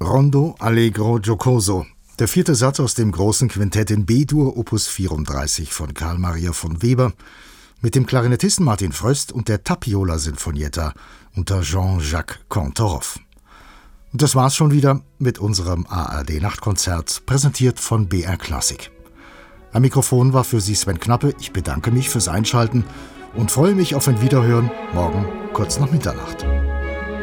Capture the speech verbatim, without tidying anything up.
Rondo Allegro Giocoso, der vierte Satz aus dem großen Quintett in B-Dur Opus vierunddreißig von Carl Maria von Weber mit dem Klarinettisten Martin Fröst und der Tapiola-Sinfonietta unter Jean-Jacques Kantorov. Und das war's schon wieder mit unserem A R D-Nachtkonzert, präsentiert von B R Klassik. Am Mikrofon war für Sie Sven Knappe. Ich bedanke mich fürs Einschalten und freue mich auf ein Wiederhören morgen kurz nach Mitternacht.